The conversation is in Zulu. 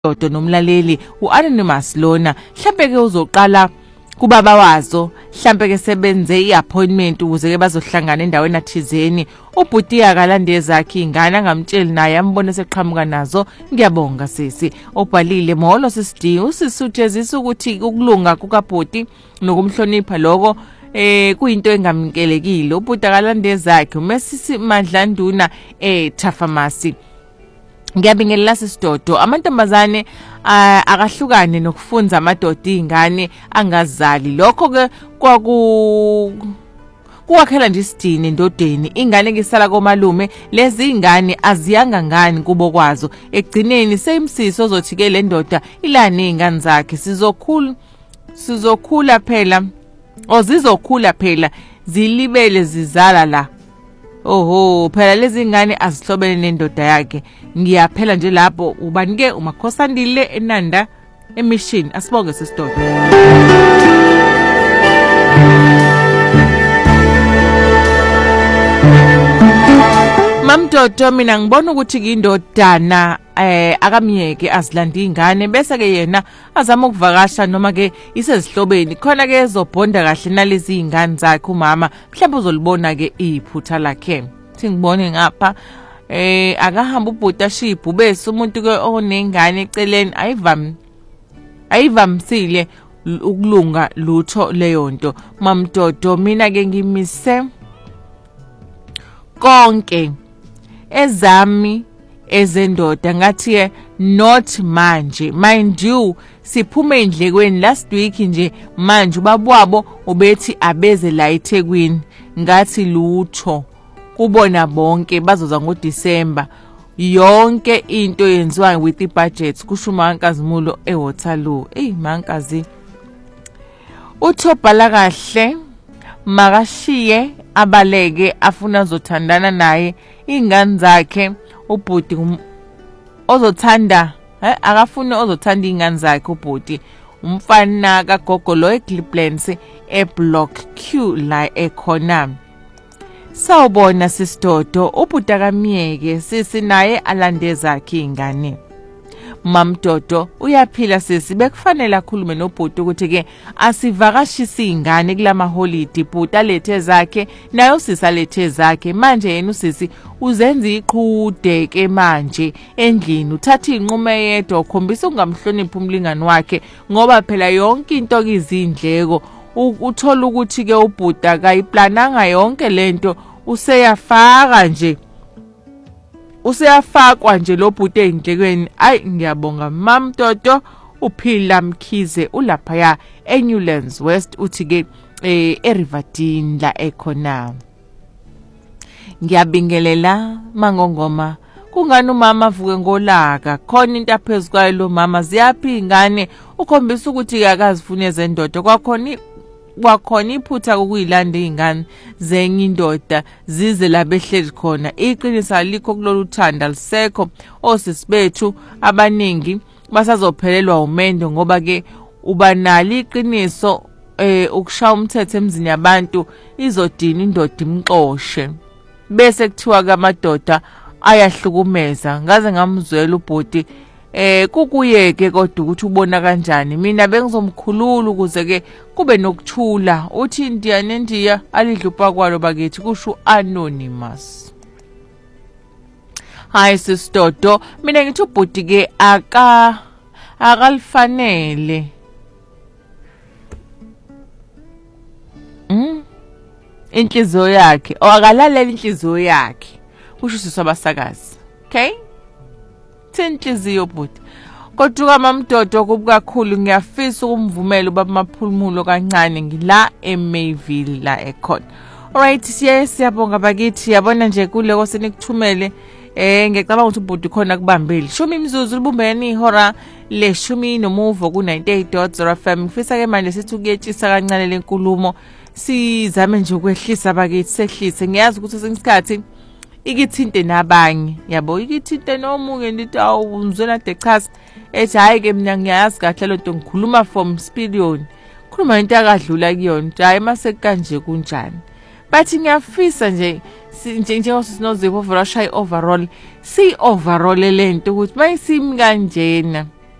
Dodo nomlaleli uAnonymous lona mhlambe ke uzoqala kubaba wazo mhlambe ke sebenze iappointment ukuze ke bazohlangana endaweni athizeni ubhuti akalande zakhe ingane angamtsheli naye ambone seqhamuka nazo. Ngiyabonga sisi obhalile molo sisidi usisuthezisa ukuthi ukulunga kukabhuti nokumhlonipha lokho kuyinto engamkelekile. Ubhuti akalande zakhe uMesisi Madlanduna Thafamasi. Ngiyabingelela sisidodo amantombazane akahlukane nokufunza amadoda ingane angazali lokho ke kwakhela nje isidini endodeni ingane ngisala komalume lezi ingane aziyanga ngani kubo kwazo egcineni seyimsiso ozothi ke le ndoda ilane ingane zakhe sizokhula phela ozizokhula phela zilibele zizala la. Oho phela lezi ngane azihlobene nendoda yakhe. Ngiyaphela nje lapho ubanike uMakhosandile eNanda emission. Asibonge sisidodo. Mamdodo mina ngibona ukuthi indodana akamyeke azilanda ingane bese ke yena azama ukuvakasha noma ke isezihlobeni khona ke ezobhonda kahle nalezi ingane zakhe umama mhlawumbe uzolibona ke iphutha lakhe. Singibone ngapha akahamba ubhuti ashiphu bese umuntu ke onengane eceleni ayivamsile ukulunga lutho leyo nto. Mamdodo mina ke ngimise konke ezami ezendoda ngathi not manje mind you siphume endlekweni last week nje manje ubabwabo ubethi abeze la eThekwini ngathi lutho kubona bonke bazoza ngoDisemba yonke into yenziwa with ibudget kusho uMankazimulo eWaterloo. Mankazi uthobhala kahle makashiye abaleke afuna zothandana naye ingane zakhe ubhuti ozothanda akafuni ozothanda ingane zakhe ubhuti umfana kagogo lo eCliplands eBlock Q la ekhona. Sawubona sisidodo ubhuti akamyeke sisi naye alande zakhe ingane. Mamdodo uyaphila sisi bekufanele akhulume nobhuti ukuthi ke asivakashise ingane kulama holiday bhuti alethe zakhe nayo sisi alethe zakhe manje yena usisi uzenza iqhude ke manje endlini uthatha inqume yedwa ukhombisa ungamhloniphi umlingani wakhe ngoba phela yonke into izindleko uthola ukuthi ke ubhuti akayiplananga yonke lento useyafakwa nje lo bhuti endlekweni. Ngiyabonga Mamdodo uphila Mkhize ulapha ya eNewlands West uthi ke eRiverdene la ekhona. Ngiyabingelela mangongoma kungani umama avuke ngolaka khona into aphezukwayo lo mama ziyaphi ingane ukhombisa ukuthi akazifune ezendoda kwakhona iphutha ukuyilanda ingane zenye indoda zize la behleli khona iqiniso alikho kulolu thanda lisekho osisibethu abaningi basazophelelwa umendo ngoba ke ubanali iqiniso ukushaya umthetho emzini yabantu izodina indoda imxoshe bese kuthiwa kamadoda ayahlukumeza. Ngaze ngamzwela ubhuti kukuyeke kodwa ukuthi ubona kanjani mina bengizomkhulula ukuze ke kube nokuthula uthi ndiya alidlupa kwalo bakithi kusho Anonymous. Hayi sisidodo mina ngithi ubhuti ke akalifanele inhliziyo yakhe akalalela inhliziyo yakhe kusho sisabasakazi. Okay inhliziyo bhuti kodwa Mamdodo kubukakhulu ngiyafisa ukumvumela ubaba Maphumulo kancane ngila eMayville la ekhona. Alright siyabonga bakithi yabona nje kule kosenikuthumele ngicabanga ukuthi ubhuti khona kubambeli 10 imizuzu libumbene ihora le10 nomuvo ku 98.0 FM. Ngifisa ke manje sithi ukuyetshisa kancane lenkulumo sizame nje ukwehlisa bakithi sehlise ngiyazi ukuthi sengisikhathi ikithinte nabanye yabo ikithinte nomunye ndithi awuzwela dechaza ethi hayi ke mina ngiyazi kahle lo nto ngikhuluma from Spirion khuluma into akadlula kuyona hayi mase kanje kunjani bathi ngiyafisa nje njengoba sinozipho overall si overall lento ukuthi mayisimi kanjena